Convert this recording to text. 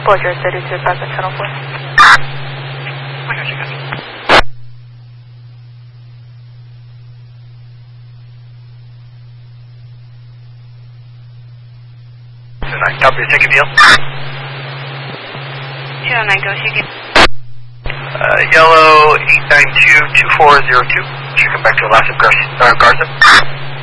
Voyager 32 present, Channel 4. I got you. Copy, take a deal. 209, go Shiki. Yellow 892-2402. Should come back to Alaska Garza.